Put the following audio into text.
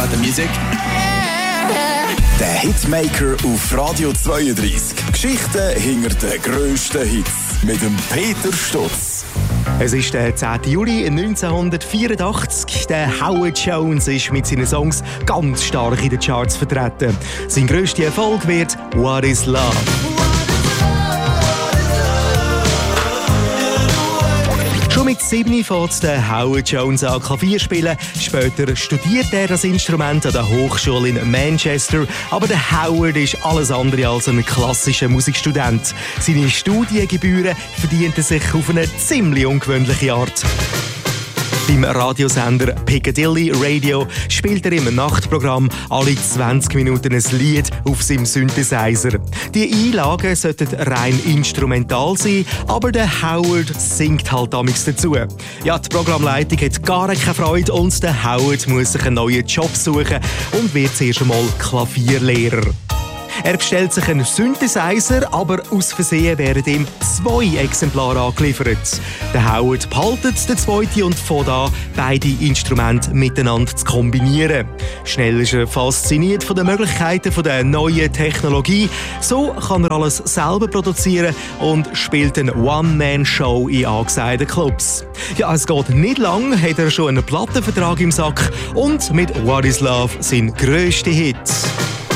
the music. Der Hitmaker auf Radio 32. Geschichten hinter den grössten Hits. Mit dem Peter Stutz. Es ist der 10. Juli 1984. Der Howard Jones ist mit seinen Songs ganz stark in den Charts vertreten. Sein grösster Erfolg wird «What is Love». Schon mit 7 fängt der Howard Jones an Klavier spielen. Später studiert er das Instrument an der Hochschule in Manchester. Aber der Howard ist alles andere als ein klassischer Musikstudent. Seine Studiengebühren verdient er sich auf eine ziemlich ungewöhnliche Art. Beim Radiosender Piccadilly Radio spielt er im Nachtprogramm alle 20 Minuten ein Lied auf seinem Synthesizer. Die Einlagen sollten rein instrumental sein, aber der Howard singt halt damals dazu. Ja, die Programmleitung hat gar keine Freude und der Howard muss sich einen neuen Job suchen und wird zuerst einmal Klavierlehrer. Er bestellt sich einen Synthesizer, aber aus Versehen werden ihm 2 Exemplare angeliefert. Der Howard behaltet den zweiten und fängt an, beide Instrumente miteinander zu kombinieren. Schnell ist er fasziniert von den Möglichkeiten der neuen Technologie. So kann er alles selber produzieren und spielt eine One-Man-Show in angesagten Clubs. Ja, es geht nicht lang, hat er schon einen Plattenvertrag im Sack und mit «What is Love» sein grösster Hit.